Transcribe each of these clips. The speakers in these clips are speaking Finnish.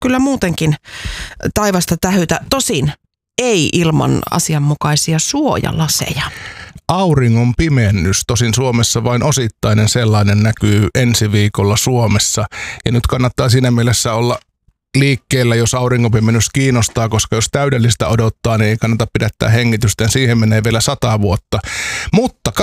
kyllä muutenkin taivasta tähytä. Tosin ei ilman asianmukaisia suojalaseja. Auringon pimennys, tosin Suomessa vain osittainen sellainen, näkyy ensi viikolla Suomessa. Ja nyt kannattaa siinä mielessä olla liikkeellä, jos auringonpimennys kiinnostaa, koska jos täydellistä odottaa, niin ei kannata pidättää hengitystä. Siihen menee vielä 100 vuotta. Mutta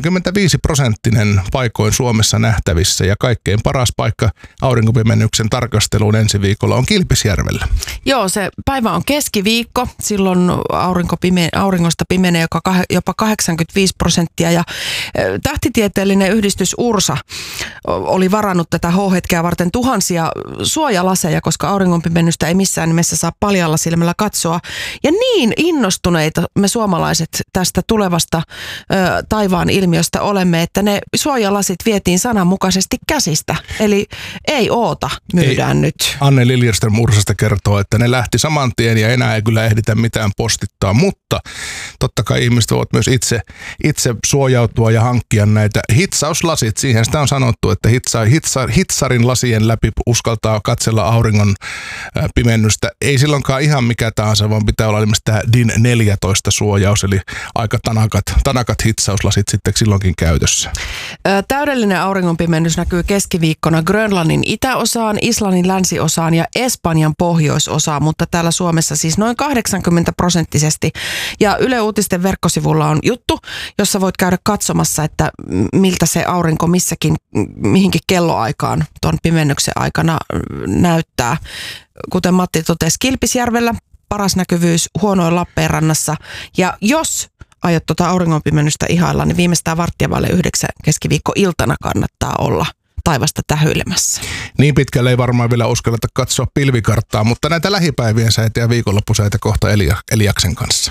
85% paikoin Suomessa nähtävissä ja kaikkein paras paikka auringonpimennyksen tarkasteluun ensi viikolla on Kilpisjärvellä. Joo, se päivä on keskiviikko. Silloin auringosta pimenee jopa 85% ja tähtitieteellinen yhdistys Ursa oli varannut tätä H-hetkeä varten tuhansia suojalaseja, koska auringonpimennystä ei missään nimessä saa paljalla silmällä katsoa. Ja niin innostuneita me suomalaiset tästä tulevasta taivaan ilmiöstä olemme, että ne suojalasit vietiin sananmukaisesti käsistä. Eli ei oota, myydään nyt. Anne Liljeström Ursasta kertoo, että ne lähti saman tien ja enää ei kyllä ehditä mitään postittaa, mutta totta kai ihmiset voivat myös itse suojautua ja hankkia näitä hitsauslasit. Siihen sitä on sanottu, että hitsarin lasien läpi uskaltaa katsella auringon pimennystä. Ei silloinkaan ihan mikä tahansa, vaan pitää olla ilmeisesti tämä DIN 14 suojaus, eli aika tanakat hitsauslasit sitten silloinkin käytössä. Täydellinen auringonpimennys näkyy keskiviikkona Grönlannin itäosaan, Islannin länsiosaan ja Espanjan pohjoisosaan, mutta täällä Suomessa siis noin 80%. Ja Yle Uutisten verkkosivulla on juttu, jossa voit käydä katsomassa, että miltä se aurinko mihinkin kelloaikaan tuon pimennyksen aikana näyttää. Kuten Matti totesi, Kilpisjärvellä paras näkyvyys huonoin Lappeenrannassa. Ja jos aiot tuota auringonpimennystä ihailla, niin viimeistään 8:15 keskiviikkoiltana kannattaa olla taivasta tähyilemässä. Niin pitkälle ei varmaan vielä uskalleta katsoa pilvikarttaa, mutta näitä lähipäivien säitä ja viikonloppusäitä kohta Eliaksen kanssa.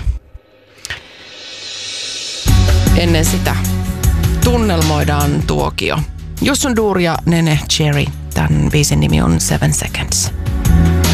Ennen sitä tunnelmoidaan tuokio. Jussun Dur ja Nene Cherry. Tämän biisin nimi on 7 Seconds.